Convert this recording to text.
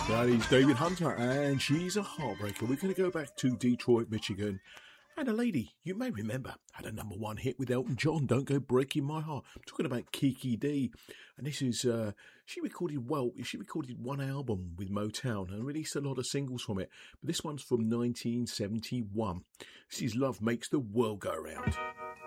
That is David Hunter, and she's a heartbreaker. We're going to go back to Detroit, Michigan. And a lady, you may remember, had a #1 hit with Elton John, Don't Go Breaking My Heart. I'm talking about Kiki Dee. And this is, she recorded one album with Motown and released a lot of singles from it. But this one's from 1971. This is Love Makes the World Go Round.